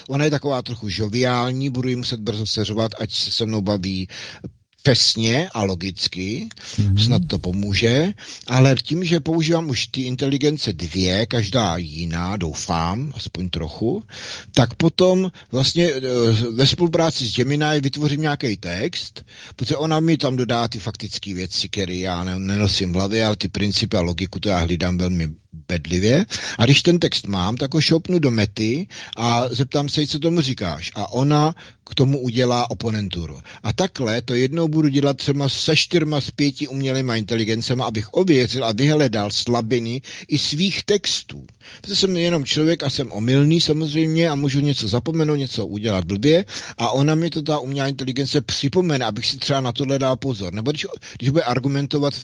Ona je taková trochu žoviální, budu jí muset brzo seřovat, ať se mnou baví přesně a logicky, snad to pomůže, ale tím, že používám už ty inteligence 2, každá jiná, doufám, aspoň trochu, tak potom vlastně ve spolupráci s Gemini vytvořím nějaký text, protože ona mi tam dodá ty faktické věci, které já nenosím v hlavě, ale ty principy a logiku to já hlídám velmi bedlivě. A když ten text mám, tak ho šoupnu do Mety a zeptám se, co tomu říkáš. A ona k tomu udělá oponenturu. A takhle to jednou budu dělat třeba se 4 z 5 umělýma inteligencema, abych ověřil a vyhledal slabiny i svých textů. Protože jsem jenom člověk a jsem omylný samozřejmě a můžu něco zapomenout, něco udělat blbě a ona mi to ta umělá inteligence připomene, abych si třeba na tohle dal pozor. Nebo když bude argumentovat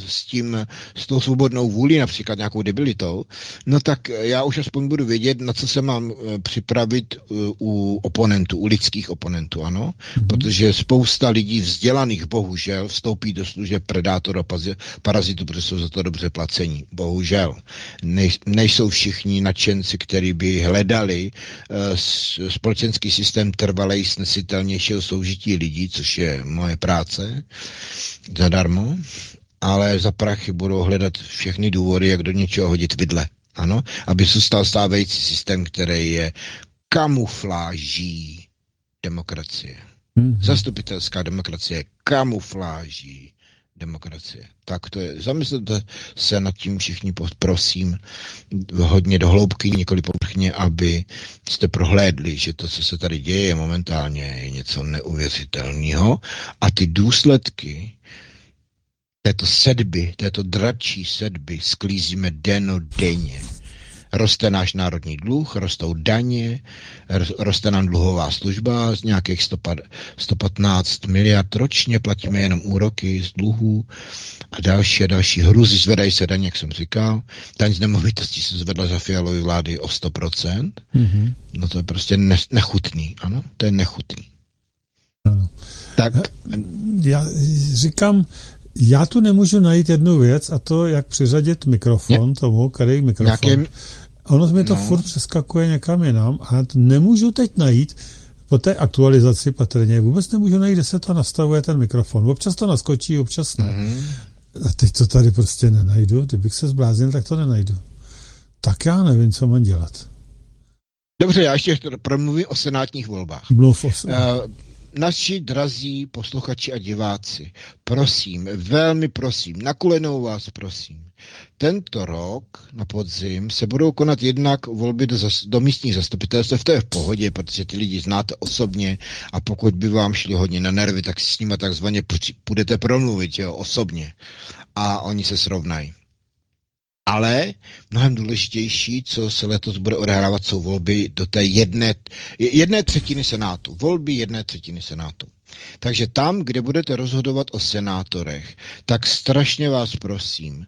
s tou svobodnou vůlí, například nějakou debilitou, no tak já už aspoň budu vědět, na co se mám připravit u oponentů, u lidských oponentů, ano? Protože spousta lidí vzdělaných bohužel vstoupí do služeb predátora, parazitu, protože jsou za to dobře placení. Bohužel. Nejsou všichni nadšenci, kteří by hledali společenský systém trvalej snesitelnějšího soužití lidí, což je moje práce, zadarmo, ale za prachy budou hledat všechny důvody, jak do něčeho hodit vidle. Ano, aby zůstal stávající systém, který je kamufláží demokracie. Zastupitelská demokracie je kamufláží demokracie. Tak to je. Zamyslete se nad tím všichni, prosím, hodně do hloubky, několik povrchně, aby jste prohlédli, že to, co se tady děje momentálně, je něco neuvěřitelného a ty důsledky této sedby, této dračí sedby sklízíme dennodenně. Roste náš národní dluh, rostou daně, roste nám dluhová služba z nějakých 115 miliard ročně, platíme jenom úroky z dluhů a další hruzy, zvedají se daně, jak jsem říkal. Daň z nemovitostí se zvedla za Fialovy vlády o 100%. No to je prostě nechutný, ano, to je nechutný. Ano. Tak. Já říkám, já tu nemůžu najít jednu věc, a to, jak přiřadit mikrofon tomu, který mikrofon. Ono mi to furt přeskakuje někam jinam a já to nemůžu teď najít po té aktualizaci patrně. Vůbec nemůžu najít, kde se to nastavuje ten mikrofon. Občas to naskočí, občas ne. A teď to tady prostě nenajdu. Kdybych se zbláznil, tak to nenajdu. Tak já nevím, co mám dělat. Dobře, já ještě promluvím o senátních volbách. Mluv o Naši drazí posluchači a diváci, prosím, velmi prosím, na kolenou vás prosím. Tento rok na podzim se budou konat jednak volby do místních zastupitelstv, to je v pohodě, protože ty lidi znáte osobně a pokud by vám šli hodně na nervy, tak si s nimi takzvaně půjdete promluvit, jo, osobně a oni se srovnají. Ale mnohem důležitější, co se letos bude odehrávat, jsou volby do té jedné třetiny Senátu. Volby 1/3 Senátu. Takže tam, kde budete rozhodovat o senátorech, tak strašně vás prosím,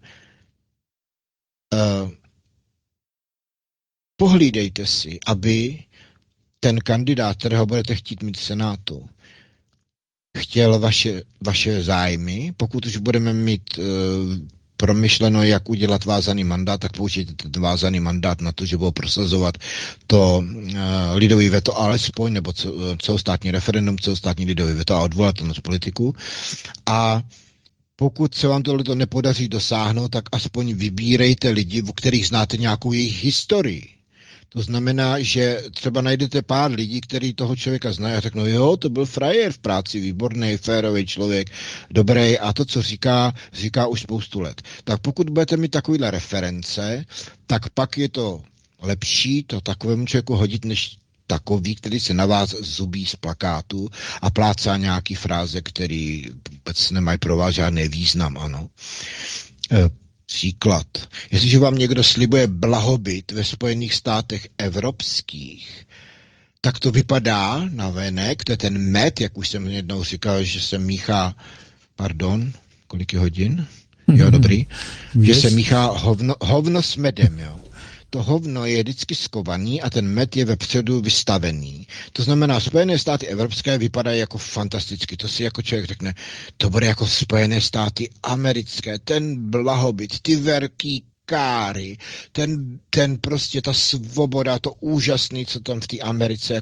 pohlídejte si, aby ten kandidát, kterého budete chtít mít v Senátu, chtěl vaše zájmy. Pokud už budeme mít promyšleno, jak udělat vázaný mandát, tak použijte ten vázaný mandát na to, že budou prosazovat to lidový veto alespoň, nebo celostátní referendum, celostátní lidový veto a odvolatelnost politiků. A pokud se vám tohleto nepodaří dosáhnout, tak aspoň vybírejte lidi, u kterých znáte nějakou jejich historii. To znamená, že třeba najdete pár lidí, kteří toho člověka znají a řeknou, jo, to byl frajer v práci, výborný, férový člověk, dobrý a to, co říká už spoustu let. Tak pokud budete mít takovýhle reference, tak pak je to lepší to takovému člověku hodit, než takový, který se na vás zubí z plakátu a plácá nějaký fráze, který vůbec nemají pro vás žádný význam, ano. Příklad. Jestliže vám někdo slibuje blahobyt ve Spojených státech evropských, tak to vypadá na venek, to je ten med, jak už jsem jednou říkal, že se míchá, kolik je hodin? Jo, dobrý. Že se míchá hovno s medem, jo. To hovno je vždycky skovaný a ten med je vepředu vystavený. To znamená, Spojené státy evropské vypadají jako fantasticky. To si jako člověk řekne, to bude jako Spojené státy americké, ten blahobyt, ty velký káry, ten prostě ta svoboda, to úžasný, co tam v té Americe